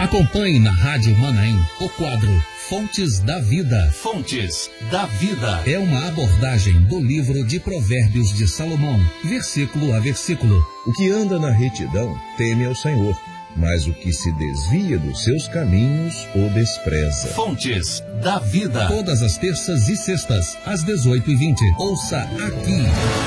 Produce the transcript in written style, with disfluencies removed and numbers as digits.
Acompanhe na Rádio Manaim o quadro Fontes da Vida. Fontes da Vida. É uma abordagem do livro de Provérbios de Salomão, versículo a versículo. O que anda na retidão teme ao Senhor, mas o que se desvia dos seus caminhos o despreza. Fontes da Vida. Todas as terças e sextas, às 18h20. Ouça aqui.